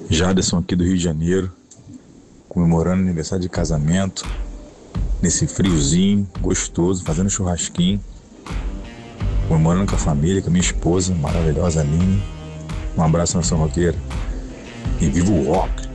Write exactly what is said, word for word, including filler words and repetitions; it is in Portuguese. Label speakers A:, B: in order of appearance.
A: Jaderson aqui do Rio de Janeiro, comemorando aniversário de casamento, nesse friozinho gostoso, fazendo churrasquinho, comemorando com a família, com a minha esposa, maravilhosa Aline. Um abraço, nação roqueira. E viva o rock!